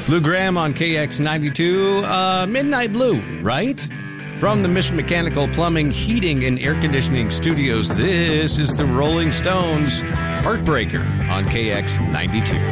Lou Graham on KX92. Midnight Blue, right? From the Mission Mechanical Plumbing, Heating, and Air Conditioning Studios, this is the Rolling Stones' Heartbreaker on KX92.